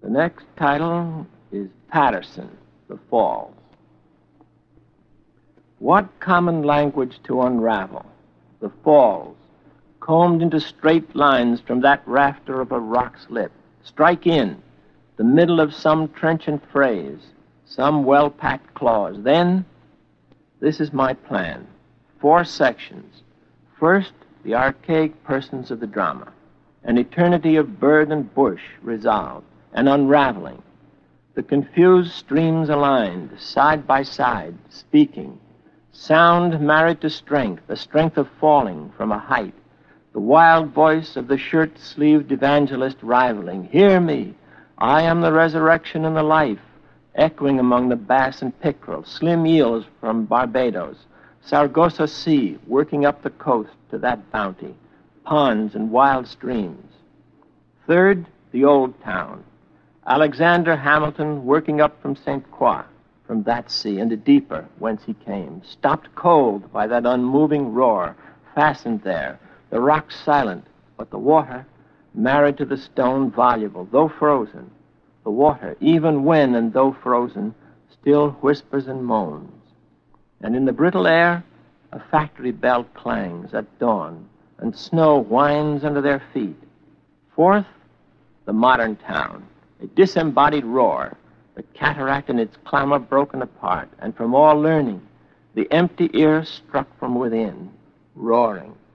The next title is Patterson, The Falls. What common language to unravel? The falls, combed into straight lines from that rafter of a rock's lip, strike in, the middle of some trenchant phrase, some well-packed clause. Then, this is my plan. 4 sections. First, the archaic persons of the drama, an eternity of bird and bush resolved, an unraveling, the confused streams aligned, side by side, speaking, sound married to strength, the strength of falling from a height, the wild voice of the shirt-sleeved evangelist rivaling, "Hear me, I am the resurrection and the life," echoing among the bass and pickerel, slim eels from Barbados, Sargasso Sea working up the coast to that bounty, ponds and wild streams. Third, the old town, Alexander Hamilton working up from St. Croix, from that sea and deeper whence he came, stopped cold by that unmoving roar, fastened there, the rocks silent, but the water, married to the stone, voluble, though frozen. The water, even when and though frozen, still whispers and moans. And in the brittle air, a factory bell clangs at dawn, and snow whines under their feet. Fourth, the modern town, a disembodied roar, the cataract in its clamor broken apart, and from all learning, the empty ear struck from within, roaring.